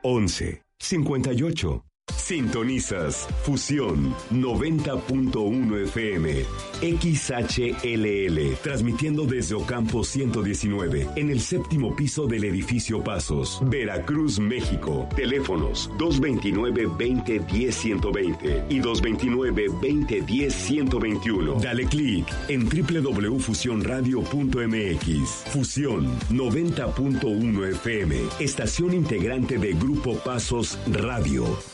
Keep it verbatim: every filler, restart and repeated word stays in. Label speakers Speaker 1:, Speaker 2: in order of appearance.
Speaker 1: once cincuenta y ocho. Sintonizas Fusión noventa punto uno F M, X H L L, transmitiendo desde Ocampo ciento diecinueve, en el séptimo piso del edificio Pasos, Veracruz, México. Teléfonos dos veintinueve, veinte, diez, ciento veinte y dos veintinueve, veinte, diez, ciento veintiuno. Dale clic en doble u doble u doble u punto fusión radio punto m x. Fusión noventa punto uno F M, estación integrante de Grupo Pasos Radio.